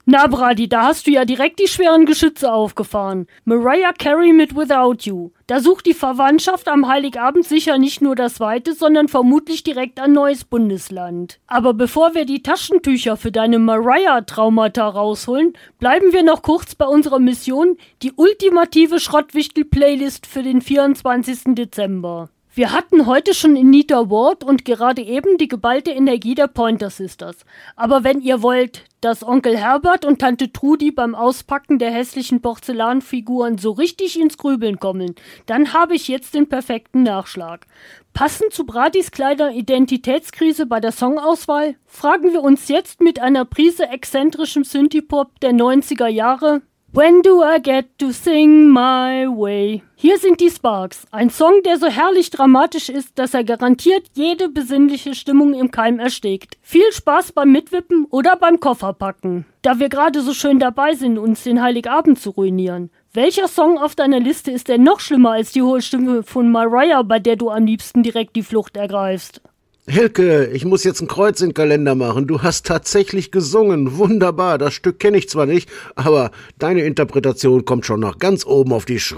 Na Brady, da hast du ja direkt die schweren Geschütze aufgefahren. Mariah Carey mit Without You. Da sucht die Verwandtschaft am Heiligabend sicher nicht nur das Weite, sondern vermutlich direkt ein neues Bundesland. Aber bevor wir die Taschentücher für deine Mariah-Traumata rausholen, bleiben wir noch kurz bei unserer Mission, die ultimative Schrottwichtel-Playlist für den 24. Dezember. Wir hatten heute schon Anita Ward und gerade eben die geballte Energie der Pointer Sisters. Aber wenn ihr wollt, dass Onkel Herbert und Tante Trudi beim Auspacken der hässlichen Porzellanfiguren so richtig ins Grübeln kommen, dann habe ich jetzt den perfekten Nachschlag. Passend zu Bradis kleiner Identitätskrise bei der Songauswahl, fragen wir uns jetzt mit einer Prise exzentrischem Synthie-Pop der 90er Jahre: When do I get to sing my way? Hier sind die Sparks, ein Song, der so herrlich dramatisch ist, dass er garantiert jede besinnliche Stimmung im Keim erstickt. Viel Spaß beim Mitwippen oder beim Kofferpacken. Da wir gerade so schön dabei sind, uns den Heiligabend zu ruinieren. Welcher Song auf deiner Liste ist denn noch schlimmer als die hohe Stimme von Mariah, bei der du am liebsten direkt die Flucht ergreifst? Hilke, ich muss jetzt ein Kreuz in den Kalender machen. Du hast tatsächlich gesungen. Wunderbar. Das Stück kenne ich zwar nicht, aber deine Interpretation kommt schon noch ganz oben auf die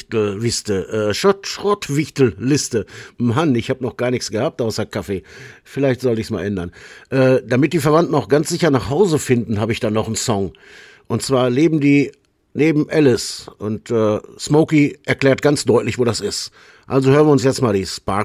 Schrottwichtel-Liste. Mann, ich habe noch gar nichts gehabt außer Kaffee. Vielleicht soll ich's mal ändern. Damit die Verwandten auch ganz sicher nach Hause finden, habe ich da noch einen Song. Und zwar leben die neben Alice. Und Smokey erklärt ganz deutlich, wo das ist. Also hören wir uns jetzt mal die Sparks